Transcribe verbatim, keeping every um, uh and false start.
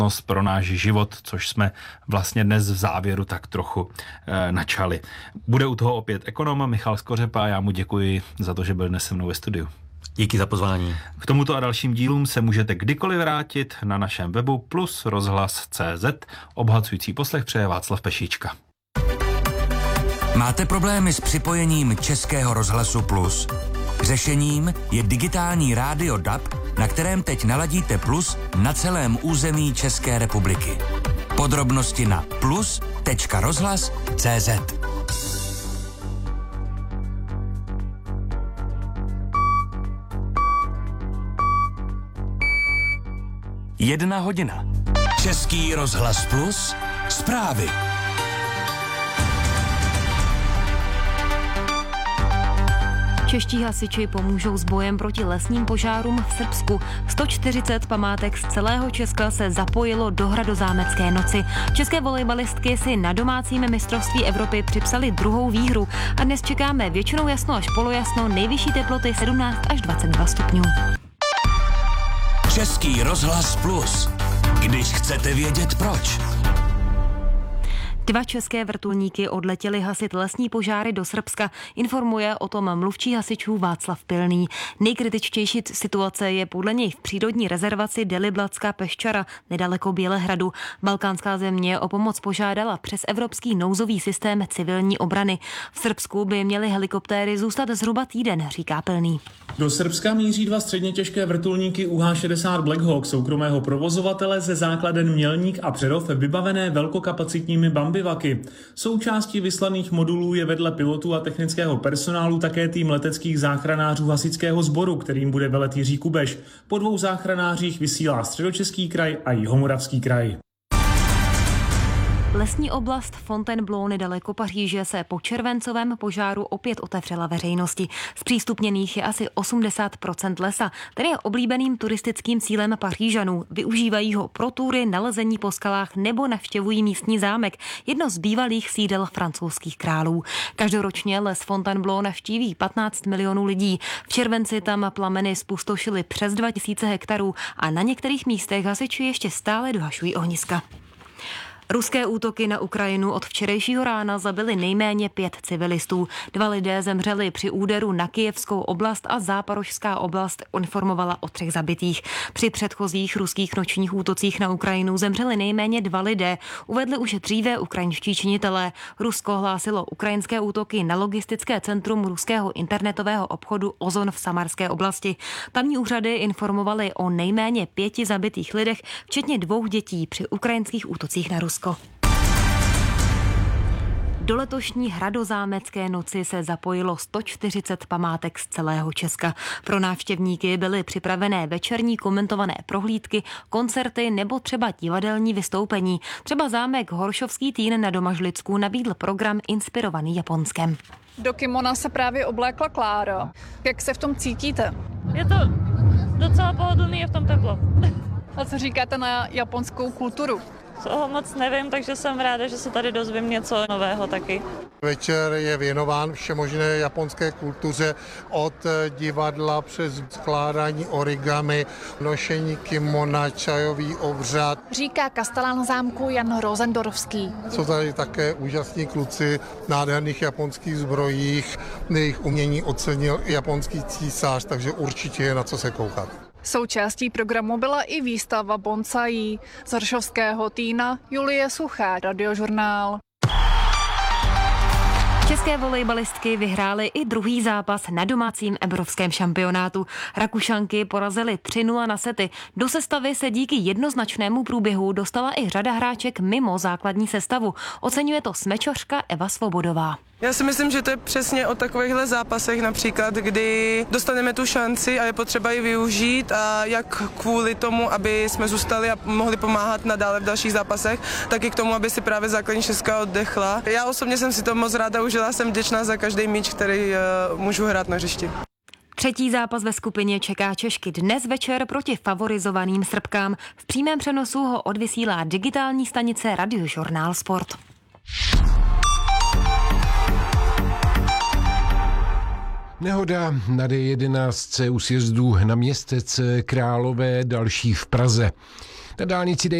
pro náš život, což jsme vlastně dnes v závěru tak trochu e, načali. Bude u toho opět ekonom Michal Skořepa, já mu děkuji za to, že byl dnes se mnou ve studiu. Díky za pozvání. K tomuto a dalším dílům se můžete kdykoliv vrátit na našem webu plus rozhlas tečka cé zet. Obhacující poslech přeje Václav Pešíčka. Máte problémy s připojením Českého rozhlasu Plus? Řešením je digitální rádio D A B, na kterém teď naladíte Plus na celém území České republiky. Podrobnosti na plus tečka rozhlas tečka cé zet. Jedna hodina. Český rozhlas Plus. Zprávy. Čeští hasiči pomůžou s bojem proti lesním požárům v Srbsku. sto čtyřicet památek z celého Česka se zapojilo do Hradozámecké noci. České volejbalistky si na domácím mistrovství Evropy připsali druhou výhru a dnes čekáme většinou jasno až polojasno, nejvyšší teploty sedmnáct až dvacet dva stupňů. Český rozhlas Plus. Když chcete vědět proč. Dva české vrtulníky odletěly hasit lesní požáry do Srbska, informuje o tom mluvčí hasičů Václav Pilný. Nejkritičtější situace je podle něj v přírodní rezervaci Deliblatská Peščara, nedaleko Bělehradu. Balkánská země o pomoc požádala přes evropský nouzový systém civilní obrany. V Srbsku by měly helikoptéry zůstat zhruba týden, říká Pilný. Do Srbska míří dva středně těžké vrtulníky U H šedesát Black Hawk soukromého provozovatele ze základen Mělník a Přerov vybavené velkokapacitními bambivaky. Součástí vyslaných modulů je vedle pilotů a technického personálu také tým leteckých záchranářů hasičského sboru, kterým bude velet Jiří Kubeš. Po dvou záchranářích vysílá Středočeský kraj a Jihomoravský kraj. Lesní oblast Fontainebleau nedaleko Paříže se po červencovém požáru opět otevřela veřejnosti. Zpřístupněných je asi osmdesát procent lesa, který je oblíbeným turistickým cílem Pařížanů. Využívají ho pro túry, nalezení po skalách nebo navštěvují místní zámek, jedno z bývalých sídel francouzských králů. Každoročně les Fontainebleau navštíví patnáct milionů lidí. V červenci tam plameny zpustošily přes dva tisíce hektarů a na některých místech hasiči ještě stále dohašují ohniska. Ruské útoky na Ukrajinu od včerejšího rána zabily nejméně pět civilistů. Dva lidé zemřeli při úderu na Kyjevskou oblast a Záporožská oblast informovala o třech zabitých. Při předchozích ruských nočních útocích na Ukrajinu zemřeli nejméně dva lidé, uvedli už dříve ukrajinští činitelé. Rusko hlásilo ukrajinské útoky na logistické centrum ruského internetového obchodu Ozon v Samarské oblasti. Tamní úřady informovaly o nejméně pěti zabitých lidech, včetně dvou dětí při ukrajinských útocích na Rusko. Do letošní Hradozámecké noci se zapojilo sto čtyřicet památek z celého Česka. Pro návštěvníky byly připravené večerní komentované prohlídky, koncerty nebo třeba divadelní vystoupení. Třeba zámek Horšovský Týn na Domažlicku nabídl program inspirovaný Japonskem. Do kimona se právě oblékla Klára. Jak se v tom cítíte? Je to docela pohodlný, je v tom teplo. A co říkáte na japonskou kulturu? Toho moc nevím, takže jsem ráda, že se tady dozvím něco nového taky. Večer je věnován všemožné japonské kultuře, od divadla přes skládání origami, nošení kimona, čajový obřad. Říká kastelán zámku Jan Rozendorfský. Jsou tady také úžasní kluci v nádherných japonských zbrojích, jejich umění ocenil japonský císař, takže určitě je na co se koukat. Součástí programu byla i výstava bonsaí. Z Horšovského Týna Julie Suchá, Radiožurnál. České volejbalistky vyhrály i druhý zápas na domácím evropském šampionátu. Rakušanky porazily tři nula na sety. Do sestavy se díky jednoznačnému průběhu dostala i řada hráček mimo základní sestavu. Oceňuje to smečařka Eva Svobodová. Já si myslím, že to je přesně o takovýchhle zápasech například, kdy dostaneme tu šanci a je potřeba ji využít a jak kvůli tomu, aby jsme zůstali a mohli pomáhat nadále v dalších zápasech, tak i k tomu, aby si právě základní šestka oddechla. Já osobně jsem si to moc ráda užila, jsem vděčná za každý míč, který uh, můžu hrát na hřišti. Třetí zápas ve skupině čeká Češky dnes večer proti favorizovaným Srbkám. V přímém přenosu ho odvysílá digitální stanice Radiožurnál Sport. Nehoda na D jedenáct u sjezdu na Městec Králové, další v Praze. Na dálnici D